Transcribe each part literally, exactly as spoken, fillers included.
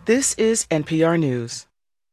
This is N P R News.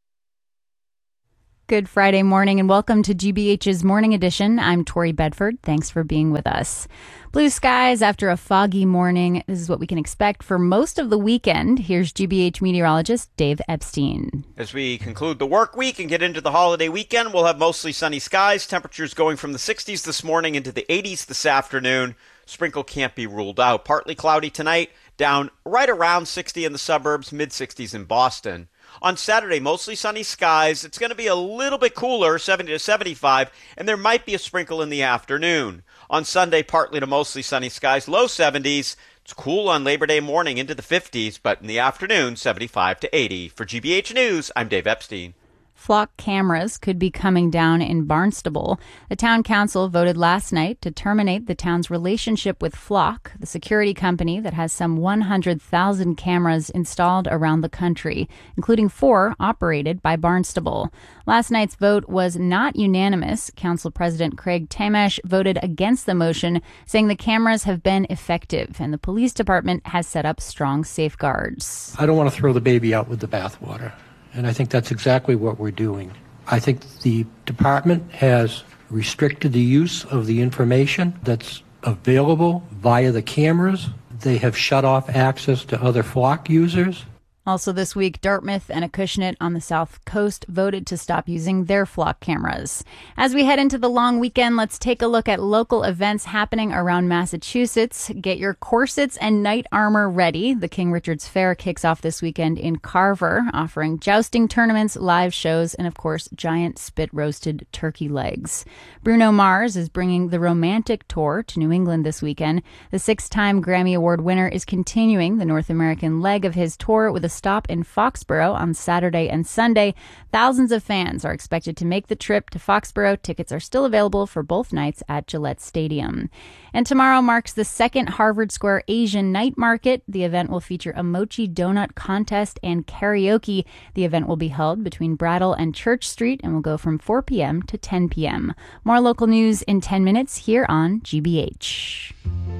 Good Friday morning and welcome to G B H's Morning Edition. I'm Tori Bedford. Thanks for being with us. Blue skies after a foggy morning. This is what we can expect for most of the weekend. Here's G B H meteorologist Dave Epstein. As we conclude the work week and get into the holiday weekend, we'll have mostly sunny skies. Temperatures going from the sixties this morning into the eighties this afternoon. Sprinkle can't be ruled out. Partly cloudy tonight, down right around sixty in the suburbs, mid-sixties in Boston. On Saturday, mostly sunny skies. It's going to be a little bit cooler, seventy to seventy-five, and there might be a sprinkle in the afternoon. On Sunday, partly to mostly sunny skies, low seventies. It's cool on Labor Day morning into the fifties, but in the afternoon, seventy-five to eighty. For G B H News, I'm Dave Epstein. Flock cameras could be coming down in Barnstable. The town council voted last night to terminate the town's relationship with Flock, the security company that has some one hundred thousand cameras installed around the country, including four operated by Barnstable. Last night's vote was not unanimous. Council President Craig Tamesh voted against the motion, saying the cameras have been effective and the police department has set up strong safeguards. I don't want to throw the baby out with the bathwater. And I think that's exactly what we're doing. I think the department has restricted the use of the information that's available via the cameras. They have shut off access to other Flock users. Also this week, Dartmouth and Acushnet on the South Coast voted to stop using their Flock cameras. As we head into the long weekend, let's take a look at local events happening around Massachusetts. Get your corsets and knight armor ready. The King Richard's Fair kicks off this weekend in Carver, offering jousting tournaments, live shows, and of course, giant spit-roasted turkey legs. Bruno Mars is bringing the Romantic Tour to New England this weekend. The six-time Grammy Award winner is continuing the North American leg of his tour with a stop in Foxborough on Saturday and Sunday. Thousands of fans are expected to make the trip to Foxborough. Tickets are still available for both nights at Gillette Stadium. And tomorrow marks the second Harvard Square Asian Night Market. The event will feature a mochi donut contest and karaoke. The event will be held between Brattle and Church Street and will go from four p.m. to ten p.m. More local news in ten minutes here on G B H.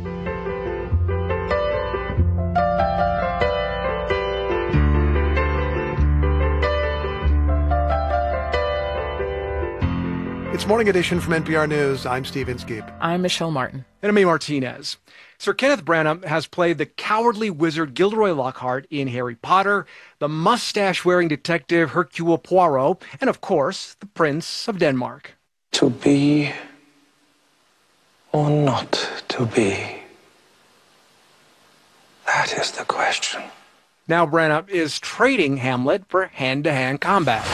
It's Morning Edition from N P R News. I'm Steve Inskeep. I'm Michelle Martin. And I'm Mae Martinez. Sir Kenneth Branagh has played the cowardly wizard Gilderoy Lockhart in Harry Potter, the mustache-wearing detective Hercule Poirot, and of course, the Prince of Denmark. To be or not to be? That is the question. Now Branagh is trading Hamlet for hand-to-hand combat.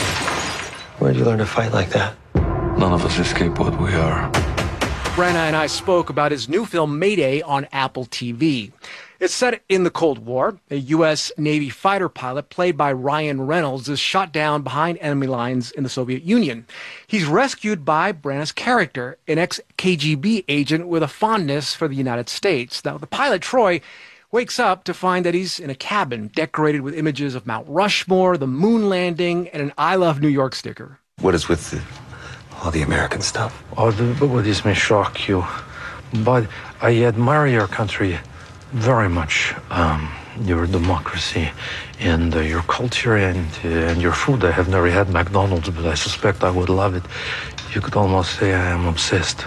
Where'd you learn to fight like that? None of us escape what we are. Branagh and I spoke about his new film Mayday on Apple T V. It's set in the Cold War. A U S Navy fighter pilot played by Ryan Reynolds is shot down behind enemy lines in the Soviet Union. He's rescued by Branagh's character, an ex-K G B agent with a fondness for the United States. Now, the pilot, Troy, wakes up to find that he's in a cabin decorated with images of Mount Rushmore, the moon landing, and an I Love New York sticker. What is with the, all the American stuff? Oh, this may shock you, but I admire your country very much. Um, your democracy and uh, your culture and, uh, and your food. I have never had McDonald's, but I suspect I would love it. You could almost say I am obsessed.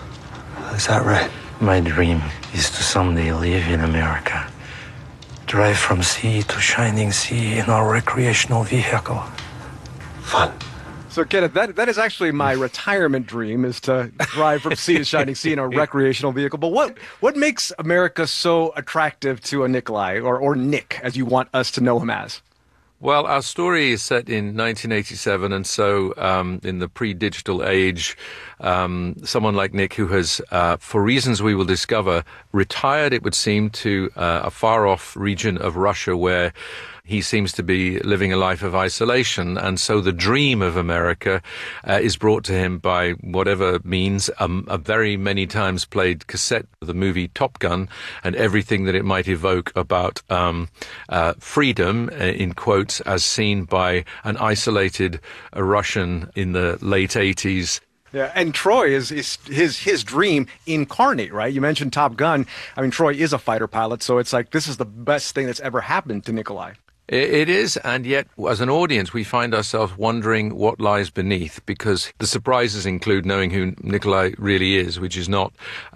Is that right? My dream is to someday live in America. Drive from sea to shining sea in our recreational vehicle. Fun. So, Kenneth, that, that is actually my retirement dream, is to drive from sea to shining sea in a recreational vehicle. But what what makes America so attractive to a Nikolai, or, or Nick, as you want us to know him as? Well, our story is set in nineteen eighty-seven, and so um, in the pre-digital age, um, someone like Nick, who has, uh, for reasons we will discover, retired, it would seem, to uh, a far-off region of Russia where he seems to be living a life of isolation, and so the dream of America uh, is brought to him by whatever means, um, a very many times played cassette of the movie Top Gun, and everything that it might evoke about um, uh, freedom, uh, in quotes, as seen by an isolated uh, Russian in the late eighties. Yeah, and Troy is, is his his dream incarnate, right? You mentioned Top Gun. I mean, Troy is a fighter pilot, so it's like this is the best thing that's ever happened to Nikolai. It is, and yet, as an audience, we find ourselves wondering what lies beneath, because the surprises include knowing who Nikolai really is, which is not